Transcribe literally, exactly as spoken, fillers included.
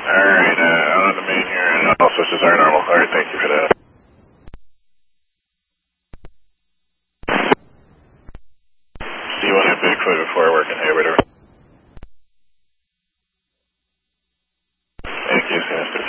Alright, uh, out on the main here, and all switches are normal. Alright, thank you for that. See one at Bigfoot before I work in Hayward. Thank you, Sinister.